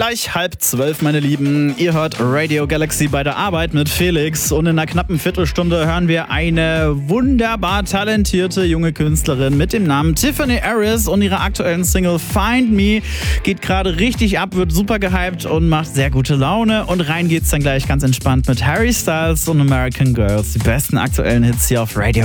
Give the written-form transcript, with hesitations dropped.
Gleich 11:30, meine Lieben. Ihr hört Radio Galaxy bei der Arbeit mit Felix. Und in einer knappen Viertelstunde hören wir eine wunderbar talentierte junge Künstlerin mit dem Namen Tiffany Harris und ihrer aktuellen Single Find Me. Geht gerade richtig ab, wird super gehypt und macht sehr gute Laune. Und rein geht's dann gleich ganz entspannt mit Harry Styles und American Girls. Die besten aktuellen Hits hier auf Radio